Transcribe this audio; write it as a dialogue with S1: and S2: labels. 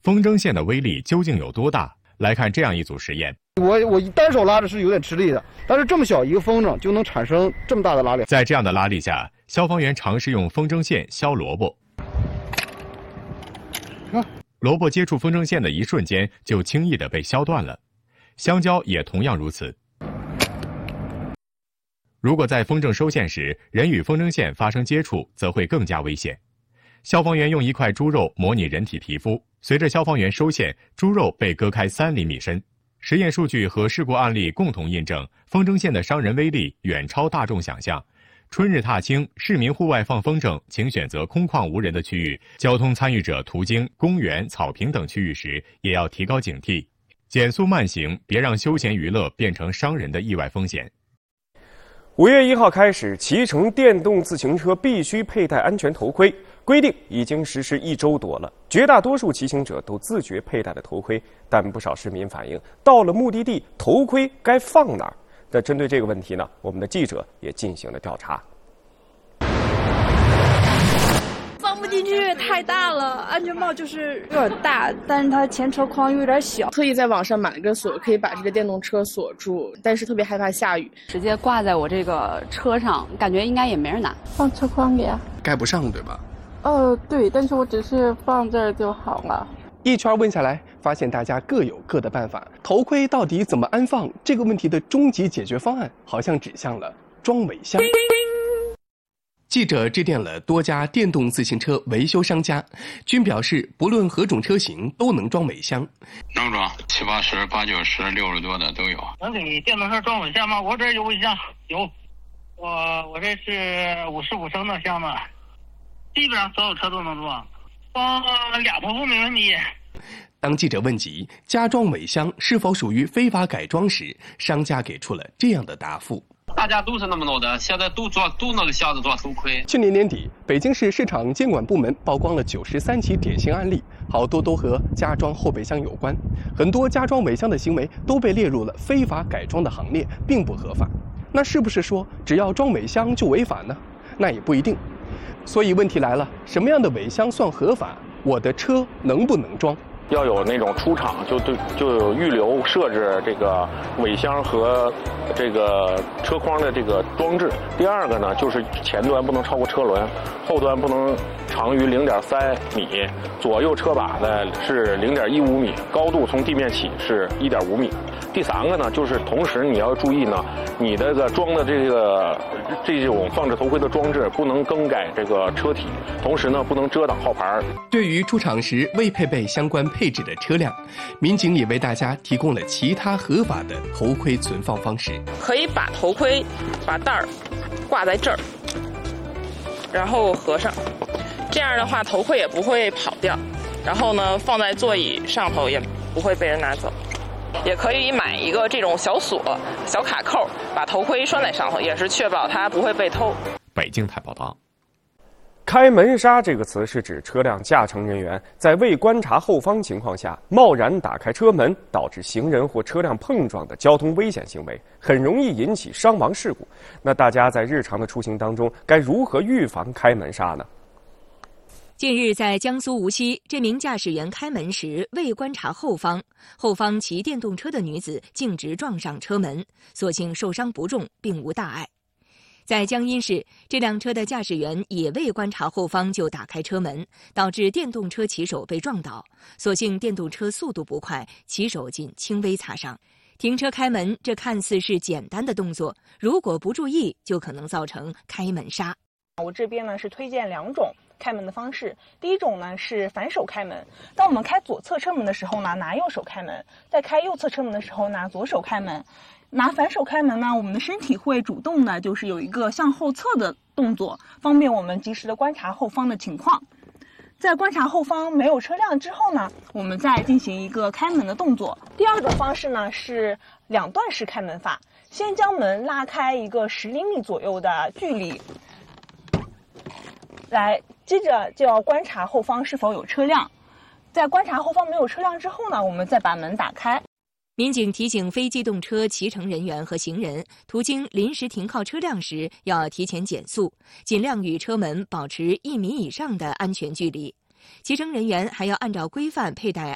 S1: 风筝线的威力究竟有多大？来看这样一组实验。
S2: 我单手拉着是有点吃力的，但是这么小一个风筝就能产生这么大的拉力。
S1: 在这样的拉力下，消防员尝试用风筝线削萝卜。萝卜接触风筝线的一瞬间就轻易地被削断了，香蕉也同样如此。如果在风筝收线时，人与风筝线发生接触，则会更加危险。消防员用一块猪肉模拟人体皮肤，随着消防员收线，猪肉被割开3厘米深。实验数据和事故案例共同印证，风筝线的伤人威力远超大众想象。春日踏青，市民户外放风筝，请选择空旷无人的区域。交通参与者途经公园、草坪等区域时，也要提高警惕，减速慢行，别让休闲娱乐变成伤人的意外风险。
S3: 5月1号开始，骑乘电动自行车必须佩戴安全头盔，规定已经实施1周多了。绝大多数骑行者都自觉佩戴了头盔，但不少市民反映，到了目的地，头盔该放哪儿？那针对这个问题呢，我们的记者也进行了调查。
S4: 放不进去，太大了，安全帽就是有点大，但是它前车框有点小。
S5: 特意在网上买了个锁，可以把这个电动车锁住，但是特别害怕下雨，
S6: 直接挂在我这个车上，感觉应该也没人拿。
S7: 放车筐里啊？
S8: 盖不上对吧？
S7: 对，但是我只是放这儿就好了。
S9: 一圈问下来，发现大家各有各的办法。头盔到底怎么安放？这个问题的终极解决方案好像指向了装尾箱。记者致电了多家电动自行车维修商家，均表示不论何种车型都能装尾箱。
S10: 能装7、80、8、90、60多的都有。
S11: 能给电动车装尾箱吗？我这有尾箱，有。我这是55升的箱子，基本上所有车都能装，装2头部没问题。
S9: 当记者问及加装尾箱是否属于非法改装时，商家给出了这样的答复。
S10: 大家都是那么弄的，现在都那个箱子做头盔。
S9: 去年年底，北京市市场监管部门曝光了93起典型案例，好多都和加装后备箱有关。很多加装尾箱的行为都被列入了非法改装的行列，并不合法。那是不是说只要装尾箱就违法呢？那也不一定。所以问题来了，什么样的尾箱算合法？我的车能不能装？
S12: 要有那种出厂就有预留设置这个尾箱和这个车筐的这个装置。第二个呢，就是前端不能超过车轮，后端不能长于0.3米，左右车把呢是0.15米，高度从地面起是1.5米。第三个呢，就是同时你要注意呢，你这个装的这种放置头盔的装置不能更改这个车体，同时呢不能遮挡号牌。
S9: 对于出厂时未配备相关配置的车辆，民警也为大家提供了其他合法的头盔存放方式。
S5: 可以把头盔把带儿挂在这儿，然后合上，这样的话头盔也不会跑掉，然后呢放在座椅上头也不会被人拿走。也可以买一个这种小锁、小卡扣，把头盔拴在上头，也是确保它不会被偷。
S1: 北京台报道。
S3: 开门刹这个词是指车辆驾乘人员在未观察后方情况下贸然打开车门，导致行人或车辆碰撞的交通危险行为，很容易引起伤亡事故。那大家在日常的出行当中该如何预防开门刹呢？
S13: 近日，在江苏无锡，这名驾驶员开门时未观察后方骑电动车的女子径直撞上车门，所幸受伤不重，并无大碍。在江阴市，这辆车的驾驶员也未观察后方就打开车门，导致电动车骑手被撞倒，所幸电动车速度不快，骑手仅轻微擦伤。停车开门，这看似是简单的动作，如果不注意，就可能造成开门刹。
S14: 我这边呢是推荐2种开门的方式。第一种呢是反手开门，当我们开左侧车门的时候呢，拿右手开门；在开右侧车门的时候，拿左手开门。拿反手开门呢，我们的身体会主动的，就是有一个向后侧的动作，方便我们及时的观察后方的情况。在观察后方没有车辆之后呢，我们再进行一个开门的动作。第二种方式呢是2段式开门法，先将门拉开一个10厘米左右的距离。接着就要观察后方是否有车辆，在观察后方没有车辆之后呢，我们再把门打开。
S13: 民警提醒非机动车骑乘人员和行人，途经临时停靠车辆时要提前减速，尽量与车门保持1米以上的安全距离。骑乘人员还要按照规范佩戴